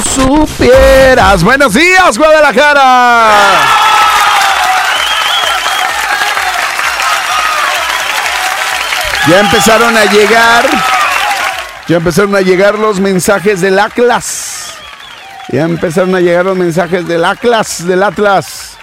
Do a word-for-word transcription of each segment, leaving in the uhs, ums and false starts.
no supieras. Buenos días, Guadalajara. Ya empezaron a llegar, ya empezaron a llegar los mensajes del Atlas. Ya empezaron a llegar los mensajes del Atlas, del Atlas.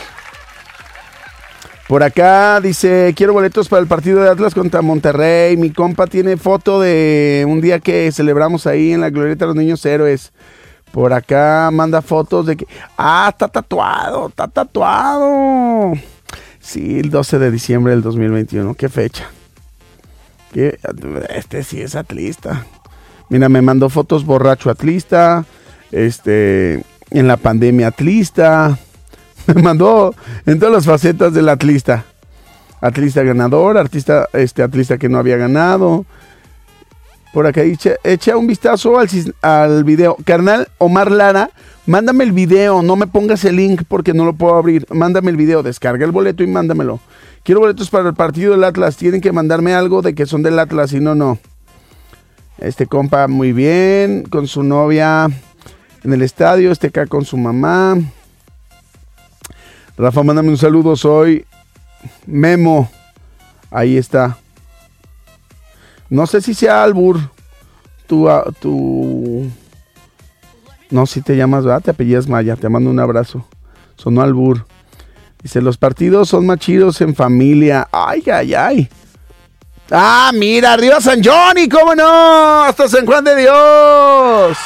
Por acá dice, quiero boletos para el partido de Atlas contra Monterrey. Mi compa tiene foto de un día que celebramos ahí en la Glorieta de los Niños Héroes. Por acá manda fotos de que... Ah, está tatuado, está tatuado. Sí, el doce de diciembre del dos mil veintiuno. ¿Qué fecha? ¿Qué? Este sí es atlista. Mira, me mandó fotos borracho atlista. Este... En la pandemia atlista. Me mandó en todas las facetas del atlista. Atlista ganador, artista, este atlista que no había ganado. Por acá echa, echa un vistazo al, al video. Carnal Omar Lara, mándame el video, no me pongas el link porque no lo puedo abrir. Mándame el video, descarga el boleto y mándamelo. Quiero boletos para el partido del Atlas. Tienen que mandarme algo de que son del Atlas, si no, no. Este compa muy bien, con su novia en el estadio, este acá con su mamá. Rafa, mándame un saludo, soy Memo. Ahí está. No sé si sea albur. Tú, tú... No, si te llamas, ¿verdad? Te apellidas Maya. Te mando un abrazo. Sonó albur. Dice, los partidos son más chidos en familia. Ay, ay, ay. Ah, mira, arriba San Johnny, ¿cómo no? Hasta San Juan de Dios.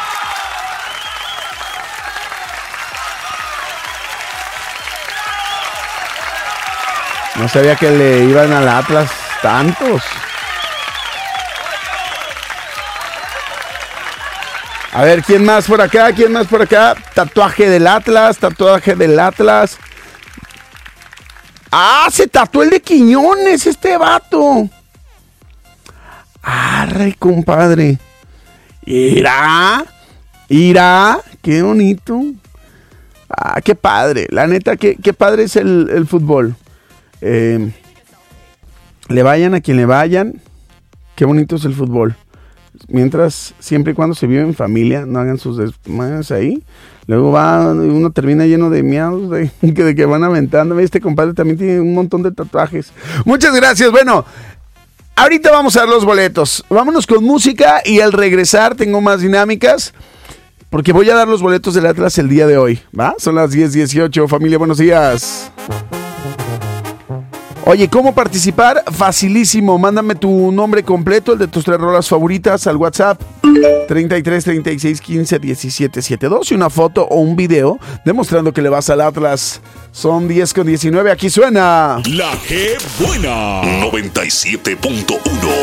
No sabía que le iban al Atlas tantos. A ver, ¿quién más por acá? ¿Quién más por acá? Tatuaje del Atlas, tatuaje del Atlas. ¡Ah! Se tatuó el de Quiñones, este vato. ¡Arre, compadre! ¡Irá! ¡Irá! ¡Qué bonito! ¡Ah, qué padre! La neta, qué, qué padre es el, el fútbol. Eh, le vayan a quien le vayan, qué bonito es el fútbol. Mientras, siempre y cuando se vive en familia, no hagan sus desmadres ahí. Luego va, uno termina lleno de miados de, de que van aventando. Este compadre también tiene un montón de tatuajes. Muchas gracias. Bueno, ahorita vamos a dar los boletos. Vámonos con música y al regresar tengo más dinámicas. Porque voy a dar los boletos del Atlas el día de hoy, ¿va? Son las diez dieciocho. Familia, buenos días. Oye, ¿cómo participar? Facilísimo, mándame tu nombre completo, el de tus tres rolas favoritas al WhatsApp treinta y tres, treinta y seis, quince, diecisiete, setenta y dos y una foto o un video demostrando que le vas al Atlas. Son diez con diecinueve, aquí suena La G Buena noventa y siete punto uno.